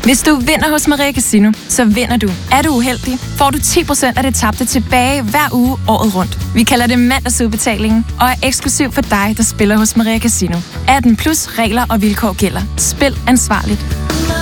Hvis du vinder hos Maria Casino, så vinder du. Er du uheldig, får du 10% af det tabte tilbage hver uge året rundt. Vi kalder det mandagsudbetalingen og er eksklusiv for dig, der spiller hos Maria Casino. 18+ regler og vilkår gælder. Spil ansvarligt.